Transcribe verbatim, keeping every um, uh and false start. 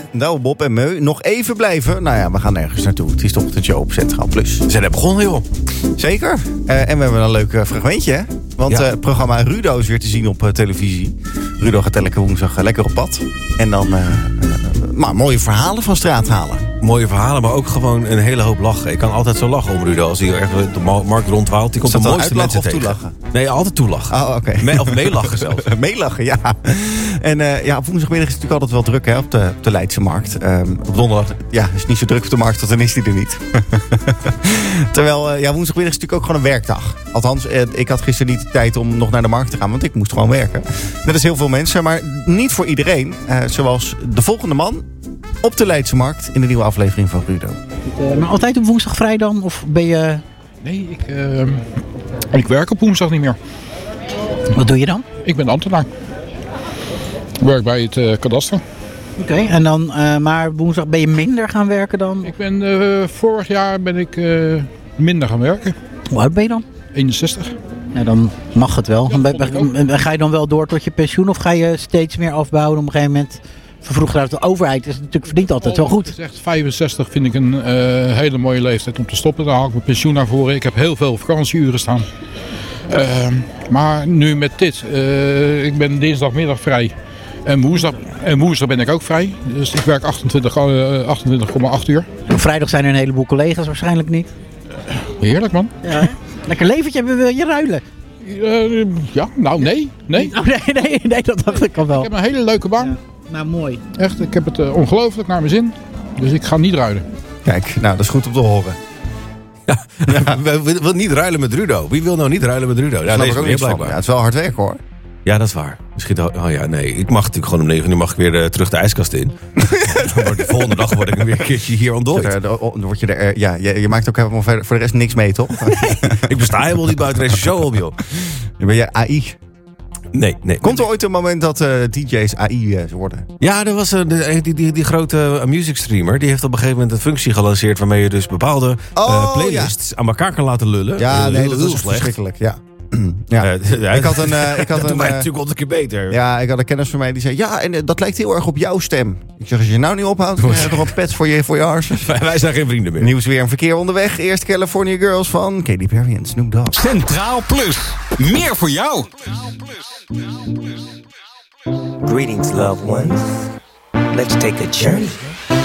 Nou, Bob en Meu, nog even blijven. Nou ja, we gaan nergens naartoe. Het is toch de show op Centraal Plus. We zijn er begonnen, joh. Zeker. Uh, en we hebben een leuk uh, fragmentje, hè? Want ja. uh, het programma Rudo is weer te zien op uh, televisie. Rudo gaat elke woensdag uh, lekker op pad. En dan uh, uh, maar mooie verhalen van straat halen. Mooie verhalen, maar ook gewoon een hele hoop lachen. Ik kan altijd zo lachen om Rudo. Als hij even de markt rondwaalt, die komt de mooiste mensen tegen. Toelachen? Nee, altijd toelachen. Oh, oké. Okay. Me- of meelachen zelfs. meelachen, ja. En uh, ja, op woensdagmiddag is het natuurlijk altijd wel druk, hè, op de, op de Leidse markt. Um, op donderdag, ja, is het niet zo druk op de markt, want dan is die er niet. Terwijl, uh, ja, woensdagmiddag is natuurlijk ook gewoon een werkdag. Althans, uh, ik had gisteren niet de tijd om nog naar de markt te gaan, want ik moest gewoon werken. Net als heel veel mensen, maar niet voor iedereen. Uh, zoals de volgende man op de Leidse markt in de nieuwe aflevering van Rudo. Uh, maar altijd op woensdag vrij dan? Of ben je... Nee, ik, uh, ik werk op woensdag niet meer. Wat doe je dan? Ik ben ambtenaar. Ik werk bij het uh, kadaster. Oké, okay, en dan, uh, maar woensdag ben je minder gaan werken dan? Ik ben, uh, vorig jaar ben ik uh, minder gaan werken. Hoe oud ben je dan? eenenzestig. Ja, dan mag het wel. Ja, dan ga je dan wel door tot je pensioen of ga je steeds meer afbouwen op een gegeven moment? Vroeger uit de overheid is het natuurlijk verdient altijd wel goed. Het is echt vijfenzestig vind ik een uh, hele mooie leeftijd om te stoppen. Daar haal ik mijn pensioen naar voren. Ik heb heel veel vakantieuren staan. Uh, maar nu met dit, uh, ik ben dinsdagmiddag vrij. En woensdag, en woensdag ben ik ook vrij. Dus ik werk achtentwintig komma acht uur. En vrijdag zijn er een heleboel collega's waarschijnlijk niet. Heerlijk, man. Ja, lekker leventje, wil je ruilen? Uh, ja, nou nee. Nee. Oh, nee, nee, nee, dat dacht ik al wel. Ik heb een hele leuke baan. Ja. Nou, mooi. Echt, ik heb het uh, ongelooflijk naar mijn zin. Dus ik ga niet ruilen. Kijk, nou, dat is goed om te horen. Ja, ja. We willen niet ruilen met Rudo. Wie wil nou niet ruilen met Rudo? Ja, dat is ook niet blijkbaar. Ja, het is wel hard werk, hoor. Ja, dat is waar. Misschien, oh ja, nee. Ik mag natuurlijk gewoon om negen uur mag ik weer uh, terug de ijskast in. Dan wordt de volgende dag word ik weer een keertje hier ontdooid. Dan word je er, ja, je, je maakt ook helemaal voor de rest niks mee, toch? Ik besta helemaal niet buiten deze show om, joh. Dan ben je A I. Nee, nee. Komt er ooit een moment dat uh, D J's A I uh, worden? Ja, er was uh, die, die, die, die grote uh, music streamer. Die heeft op een gegeven moment een functie gelanceerd waarmee je dus bepaalde oh, uh, playlists ja. aan elkaar kan laten lullen. Ja, uh, nee, heel, dat heel is slecht. verschrikkelijk. Ja. Ja. Uh, ja. Ik had een, uh, ik had dat een, doen wij uh, natuurlijk wel een keer beter. Ja, ik had een kennis van mij die zei, ja, en uh, dat lijkt heel erg op jouw stem. Ik zeg, als je je nou niet ophoudt, dan heb je toch een pet voor je, voor je hars. Wij, wij zijn geen vrienden meer. Nieuws weer en verkeer onderweg. Eerst California Girls van Katy Perry en Snoop Dogg. Centraal Plus. Meer voor jou. Greetings, loved ones. Let's take a journey